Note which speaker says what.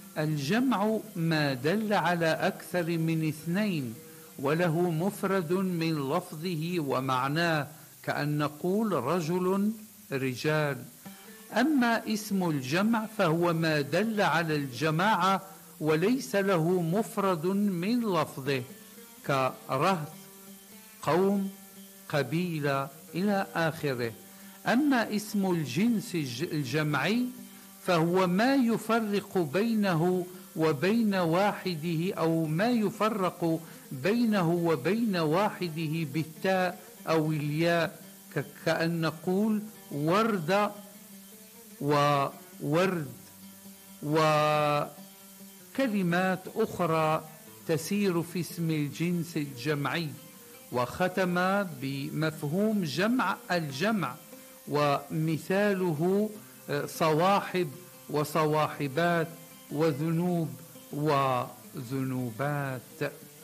Speaker 1: الجمع ما دل على أكثر من اثنين وله مفرد من لفظه ومعناه، كأن نقول رجل رجال. أما اسم الجمع فهو ما دل على الجماعة وليس له مفرد من لفظه، كرهط، قوم، قبيلة إلى آخره. أما اسم الجنس الجمعي فهو ما يفرق بينه وبين واحده، أو ما يفرق بينه وبين واحده بالتاء أو الياء، كأن نقول ورد وورد، وكلمات أخرى تسير في اسم الجنس الجمعي. وختم بمفهوم جمع الجمع، ومثاله صواحب وصواحبات وذنوب وذنوبات.